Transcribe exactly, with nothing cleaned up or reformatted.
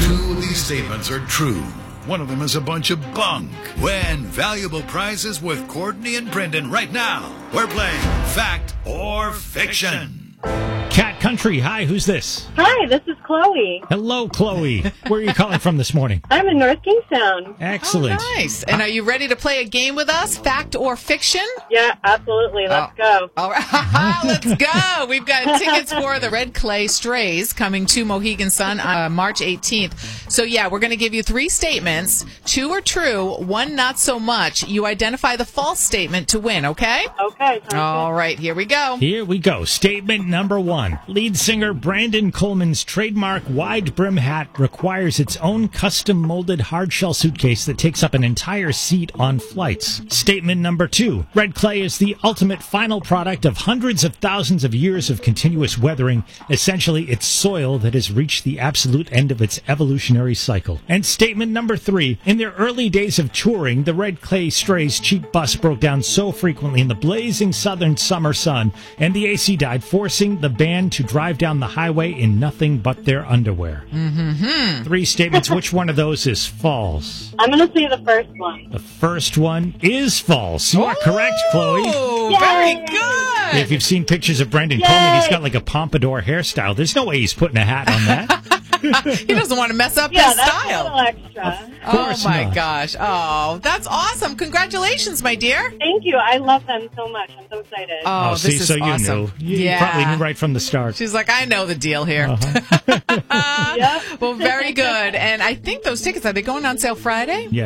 Two of these statements are true. One of them is a bunch of bunk. Win valuable prizes with Courtney and Brendan right now. We're playing Fact or Fiction. Cat Country, hi, who's this? Hi, this is Chloe. Hello, Chloe. Where are you calling from this morning? I'm in North Kingstown. Excellent. Oh, nice. And are you ready to play a game with us, Fact or Fiction? Yeah, absolutely. Let's Oh. go. All right, let's go. We've got tickets for the Red Clay Strays coming to Mohegan Sun on uh, March eighteenth. So, yeah, we're going to give you three statements. Two are true, one not so much. You identify the false statement to win, okay? Okay. sounds All right, here we go. Here we go. Statement number one. Lead singer Brandon Coleman's trademark wide brim hat requires its own custom molded hardshell suitcase that takes up an entire seat on flights. Statement number two. Red clay is the ultimate final product of hundreds of thousands of years of continuous weathering. Essentially, it's soil that has reached the absolute end of its evolutionary cycle. And statement number three. In their early days of touring, the Red Clay Strays cheap bus broke down so frequently in the blazing southern summer sun, and the A C died, forcing the band to drive down the highway in nothing but their underwear. Mm-hmm. Three statements. Which one of those is false? I'm going to say the first one. The first one is false. You are correct, Chloe. Oh, Yay! very good. If you've seen pictures of Brendan Yay! Coleman, he's got like a pompadour hairstyle. There's no way he's putting a hat on that. He doesn't want to mess up Yeah, his that's style. a little extra. Oh, course my not. gosh. Oh, that's awesome. Congratulations, my dear. Thank you. I love them so much. I'm so excited. Oh, Oh, this see, is so you awesome. knew. You yeah. probably knew right from the start. She's like, I know the deal here. Uh-huh. Yep. Well, very good. And I think those tickets, are they going on sale Friday? Yeah.